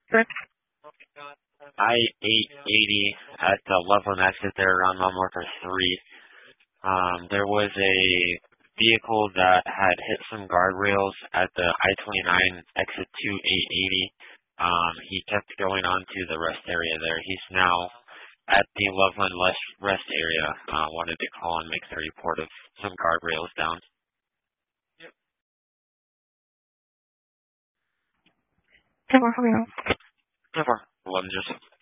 Good. I-880 at the Loveland exit there around mile marker 3. There was a vehicle that had hit some guardrails at the I-29 exit 2880. He kept going on to the rest area there. He's now at the Loveland rest area. Wanted to call and make the report of some guardrails down. 这会儿后面有。 这会儿我们就是